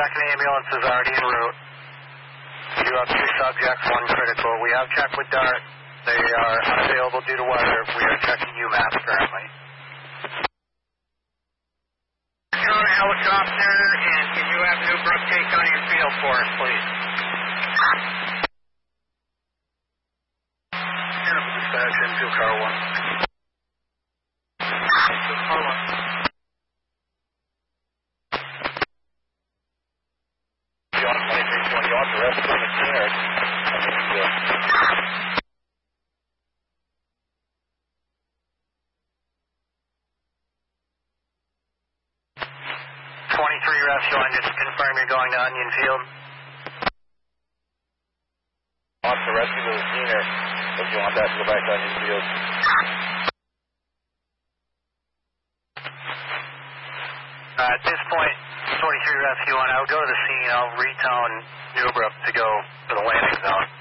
second ambulance is already en route. We do have 2 subjects, 1 critical. We have checked with DART. They are unavailable due to weather. We are checking UMAP currently. Current helicopter, and can you have Newbrook take on your field for us, please? Dispatch into car 1. Car 1. John 2320 off the rest of the scene. 23 rescue line, just confirm you're going to Onion Field. Off the rescue to the scene, or if you want that to go back to Onion Field. At this point, 43 rescue line, I'll go to the scene. I'll retone Newbrook to go for the landing zone.